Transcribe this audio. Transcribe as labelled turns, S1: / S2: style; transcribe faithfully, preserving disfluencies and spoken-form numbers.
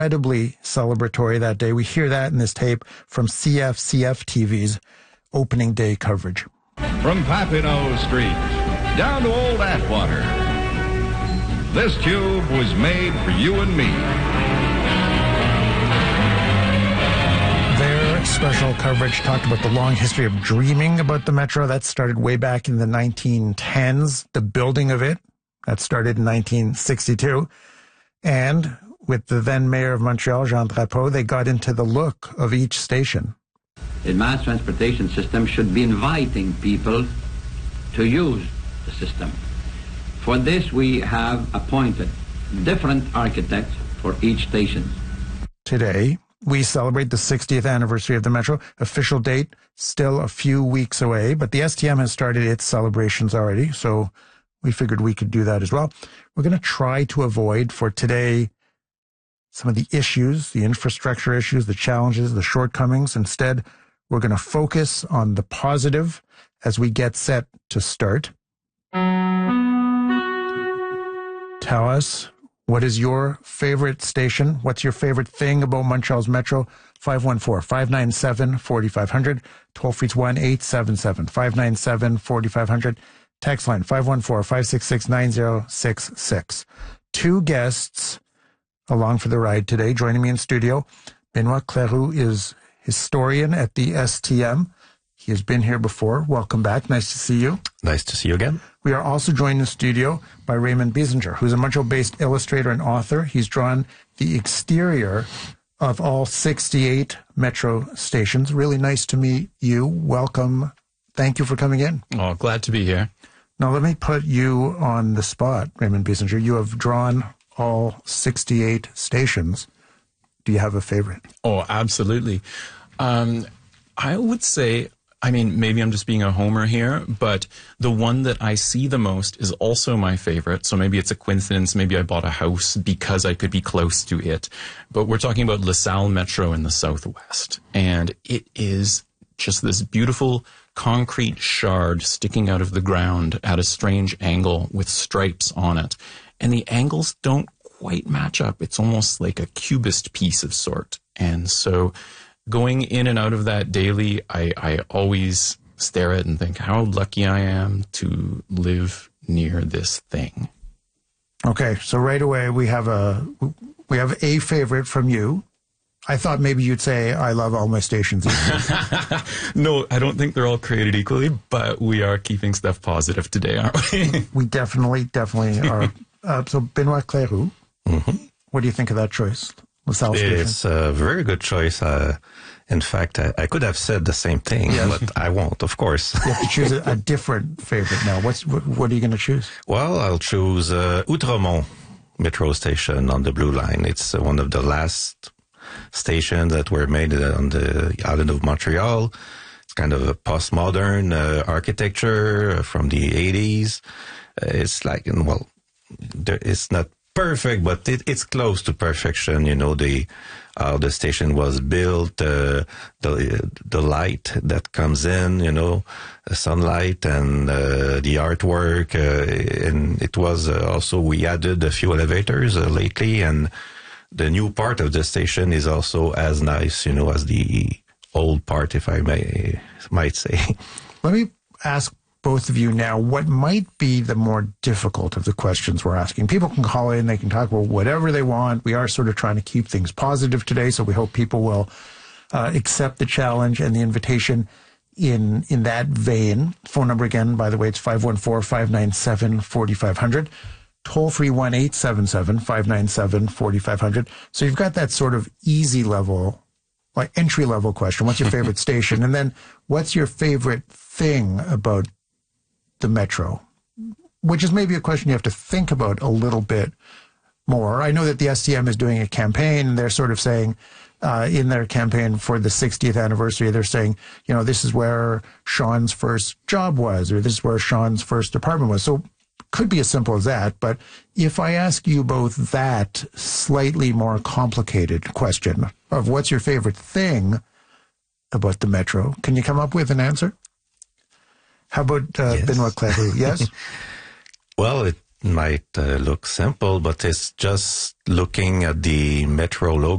S1: incredibly celebratory that day. We hear that in this tape from C F C F T V's opening day coverage.
S2: From Papineau Street down to Old Atwater, this tube was made for you and me.
S1: Their special coverage talked about the long history of dreaming about the Metro. That started way back in the nineteen tens, the building of it. That started in nineteen sixty-two. And with the then mayor of Montreal, Jean Drapeau, they got into the look of each station.
S3: The mass transportation system should be inviting people to use the system. For this, we have appointed different architects for each station.
S1: Today, we celebrate the sixtieth anniversary of the Metro. Official date still a few weeks away, but the S T M has started its celebrations already, so we figured we could do that as well. We're going to try to avoid for today some of the issues, the infrastructure issues, the challenges, the shortcomings. Instead, we're going to focus on the positive as we get set to start. Tell us, what is your favorite station? What's your favorite thing about Montreal's Metro? five one four, five nine seven, four five zero zero. Toll free, it's one eight seven seven, five nine seven, four five zero zero. Text line five one four, five six six, nine zero six six. Two guests along for the ride today. Joining me in studio, Benoit Cleroux is historian at the S T M. He has been here before. Welcome back. Nice to see you.
S4: Nice to see you again.
S1: We are also joined in the studio by Raymond Biesinger, who's a Montreal-based illustrator and author. He's drawn the exterior of all sixty-eight Metro stations. Really nice to meet you. Welcome. Thank you for coming in.
S4: Oh, glad to be here.
S1: Now, let me put you on the spot, Raymond Biesinger. You have drawn all sixty-eight stations. Do you have a favorite?
S4: Oh, absolutely. Um, I would say, I mean, maybe I'm just being a homer here, but the one that I see the most is also my favorite. So maybe it's a coincidence. Maybe I bought a house because I could be close to it. But we're talking about LaSalle Metro in the Southwest. And it is just this beautiful concrete shard sticking out of the ground at a strange angle with stripes on it. And the angles don't quite match up. It's almost like a cubist piece of sort. And so going in and out of that daily, I, I always stare at it and think how lucky I am to live near this thing.
S1: Okay, so right away we have a we have a favorite from you. I thought maybe you'd say, I love all my stations equally.
S4: No, I don't think they're all created equally, but we are keeping stuff positive today, aren't we?
S1: We definitely, definitely are. Uh, so, Benoit Cleroux, mm-hmm. What do you think of that choice? LaSalle Station?
S5: It's a very good choice. Uh, in fact, I, I could have said the same thing, yes. But I won't, of course.
S1: You have to choose a, a different favorite now. What's What, what are you going to choose?
S5: Well, I'll choose uh, Outremont Metro Station on the Blue Line. It's uh, one of the last stations that were made on the island of Montreal. It's kind of a postmodern uh, architecture from the eighties. Uh, it's like, well, there, it's not perfect, but it, it's close to perfection. You know, the how the station was built, uh, the the light that comes in, you know, the sunlight and uh, the artwork. Uh, and it was uh, also, we added a few elevators uh, lately, and the new part of the station is also as nice, you know, as the old part, if I may might say.
S1: Let me ask both of you now, what might be the more difficult of the questions we're asking? People can call in, they can talk about whatever they want. We are sort of trying to keep things positive today, so we hope people will uh, accept the challenge and the invitation in in that vein. Phone number again, by the way, it's five one four, five nine seven, four five zero zero. Toll free one eight seven seven, five nine seven, four five zero zero. So you've got that sort of easy level, like entry level question. What's your favorite station? And then what's your favorite thing about the Metro? Which is maybe a question you have to think about a little bit more. I know that the S T M is doing a campaign, and they're sort of saying uh, in their campaign for the sixtieth anniversary, they're saying, you know, this is where Sean's first job was, or this is where Sean's first apartment was. So could be as simple as that, but if I ask you both that slightly more complicated question of what's your favorite thing about the Metro, can you come up with an answer? How about uh, yes. Benoit Cleroux? Yes?
S5: Well, it might uh, look simple, but it's just looking at the Metro logo